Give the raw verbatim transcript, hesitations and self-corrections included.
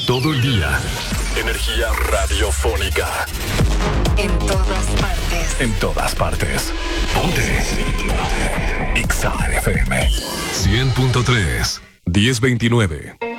todo el día. Energía radiofónica. En todas partes. En todas partes. Ponte. Exa F M. cien punto tres. diez veintinueve.